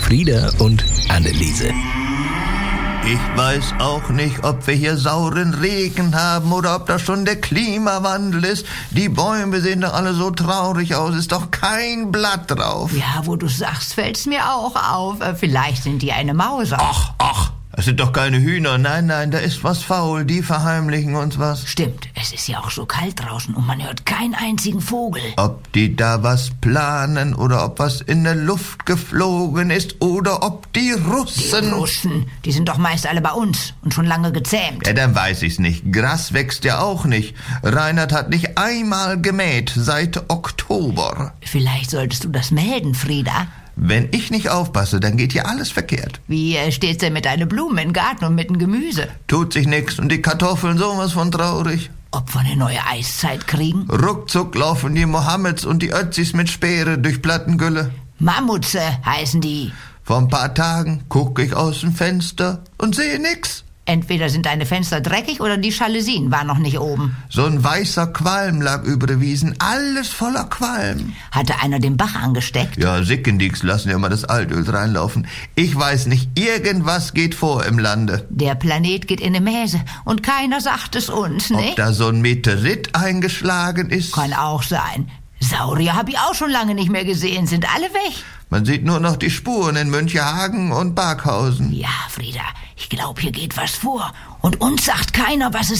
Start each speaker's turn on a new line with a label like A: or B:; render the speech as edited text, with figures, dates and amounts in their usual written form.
A: Frieda und Anneliese.
B: Ich weiß auch nicht, ob wir hier sauren Regen haben oder ob das schon der Klimawandel ist. Die Bäume sehen doch alle so traurig aus, ist doch kein Blatt drauf.
C: Ja, wo du sagst, fällt's mir auch auf. Vielleicht sind die eine Mauser.
B: Ach, das sind doch keine Hühner. Nein, da ist was faul, die verheimlichen uns was.
C: Stimmt, es ist ja auch so kalt draußen und man hört keinen einzigen Vogel.
B: Ob die da was planen oder ob was in der Luft geflogen ist oder ob die Russen...
C: Die Russen, die sind doch meist alle bei uns und schon lange gezähmt.
B: Ja, dann weiß ich's nicht. Gras wächst ja auch nicht. Reinhard hat nicht einmal gemäht seit Oktober.
C: Vielleicht solltest du das melden, Frieda.
B: Wenn ich nicht aufpasse, dann geht hier alles verkehrt.
C: Wie steht's denn mit deinen Blumen im Garten und mit dem Gemüse?
B: Tut sich nix und die Kartoffeln sowas von traurig.
C: Ob wir eine neue Eiszeit kriegen?
B: Ruckzuck laufen die Mohammeds und die Ötzis mit Speere durch Plattengülle.
C: Mammutze heißen die.
B: Vor ein paar Tagen gucke ich aus dem Fenster und sehe nix.
C: Entweder sind deine Fenster dreckig oder die Jalousien waren noch nicht oben.
B: So ein weißer Qualm lag über der Wiesen, alles voller Qualm.
C: Hatte einer den Bach angesteckt?
B: Ja, Sickendicks lassen ja immer das Altöl reinlaufen. Ich weiß nicht, irgendwas geht vor im Lande.
C: Der Planet geht in eine Mäse und keiner sagt es uns, ne?
B: Ob da so ein Meteorit eingeschlagen ist?
C: Kann auch sein. Saurier habe ich auch schon lange nicht mehr gesehen, sind alle weg.
B: Man sieht nur noch die Spuren in Münchehagen und Barkhausen.
C: Ja, Frieda, ich glaube, hier geht was vor. Und uns sagt keiner, was es